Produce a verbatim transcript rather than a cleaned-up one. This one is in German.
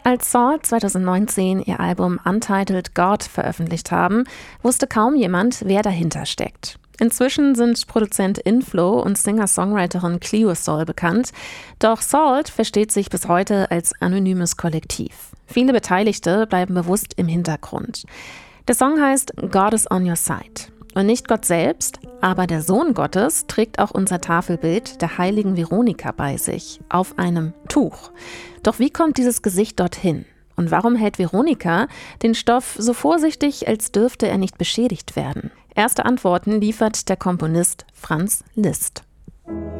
Als Salt zweitausendneunzehn ihr Album Untitled God veröffentlicht haben, wusste kaum jemand, wer dahinter steckt. Inzwischen sind Produzent Inflo und Singer-Songwriterin Cleo Sol bekannt, doch Salt versteht sich bis heute als anonymes Kollektiv. Viele Beteiligte bleiben bewusst im Hintergrund. Der Song heißt God is on your side. Und nicht Gott selbst, aber der Sohn Gottes trägt auch unser Tafelbild der heiligen Veronika bei sich, auf einem Tuch. Doch wie kommt dieses Gesicht dorthin? Und warum hält Veronika den Stoff so vorsichtig, als dürfte er nicht beschädigt werden? Erste Antworten liefert der Komponist Franz Liszt.